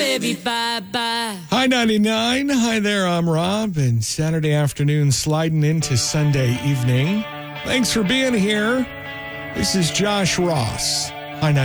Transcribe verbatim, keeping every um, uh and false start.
baby, bye-bye. Hi, ninety-nine. Hi there, I'm Rob, and Saturday afternoon sliding into Sunday evening. Thanks for being here. This is Josh Ross.